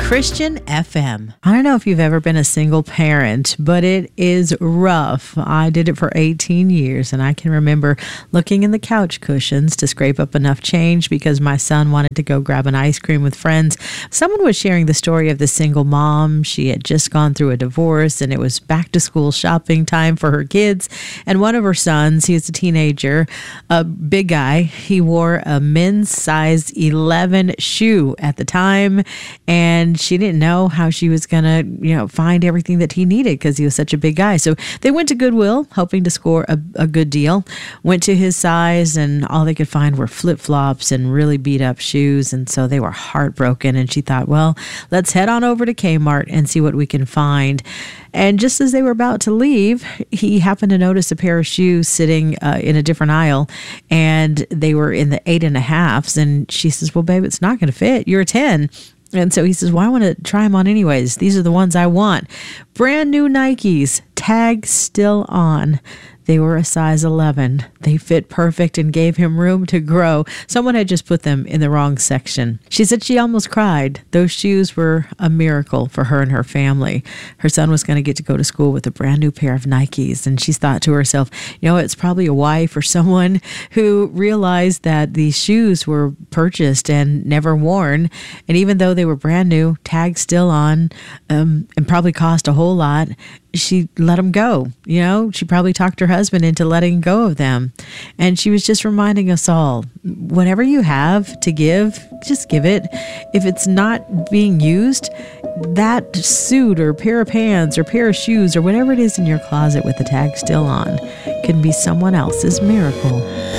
Christian FM. I don't know if you've ever been a single parent, but it is rough. I did it for 18 years, and I can remember looking in the couch cushions to scrape up enough change because my son wanted to go grab an ice cream with friends. Someone was sharing the story of the single mom. She had just gone through a divorce, and it was back to school shopping time for her kids. And one of her sons, he was a teenager, a big guy, he wore a men's size 11 shoe at the time, and she didn't know how she was going to, find everything that he needed because he was such a big guy. So they went to Goodwill, hoping to score a good deal, went to his size, and all they could find were flip-flops and really beat-up shoes. And so they were heartbroken. And she thought, well, let's head on over to Kmart and see what we can find. And just as they were about to leave, he happened to notice a pair of shoes sitting in a different aisle, and they were in the 8.5s. And she says, well, babe, it's not going to fit. You're a 10. And so he says, well, I want to try them on anyways. These are the ones I want. Brand new Nikes, tag still on. They were a size 11. They fit perfect and gave him room to grow. Someone had just put them in the wrong section. She said she almost cried. Those shoes were a miracle for her and her family. Her son was going to get to go to school with a brand new pair of Nikes. And she thought to herself, it's probably a wife or someone who realized that these shoes were purchased and never worn. And even though they were brand new, tag still on, and probably cost a whole lot, she let them go. She probably talked her husband into letting go of them. And she was just reminding us all, whatever you have to give, just give it. If it's not being used, that suit or pair of pants or pair of shoes or whatever it is in your closet with the tag still on can be someone else's miracle.